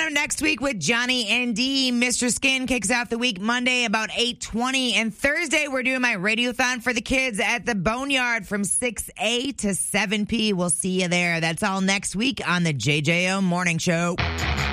next week with Johnny and D. Mr. Skin kicks off the week Monday about 8:20. And Thursday, we're doing my Radiothon for the kids at the Boneyard from 6A to 7P. We'll see you there. That's all next week on the JJO Morning Show.